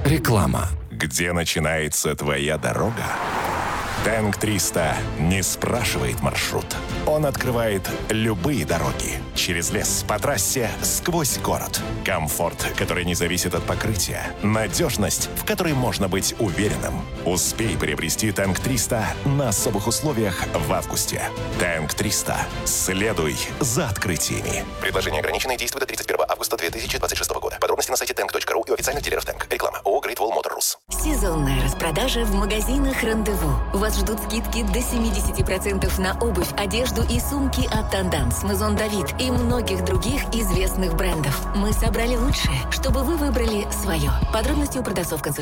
Реклама. Где начинается твоя дорога? Тэнк 300 не спрашивает маршрут. Он открывает любые дороги. Через лес, по трассе, сквозь город. Комфорт, который не зависит от покрытия. Надежность, в которой можно быть уверенным. Успей приобрести Тэнк 300 на особых условиях в августе. Тэнк 300. Следуй за открытиями. Предложение ограниченное, действует до 31 августа 2026 года. Подробности на сайте tank.ru и у официальных дилеров Тэнк. Реклама ООО Great Wall Motor Rus. Сезонная распродажа в магазинах «Рандеву». Вас ждут скидки до 70% на обувь, одежду и сумки от Tendance, Maison David и многих других известных брендов. Мы собрали лучшее, чтобы вы выбрали свое. Подробности у продавцов консультантов.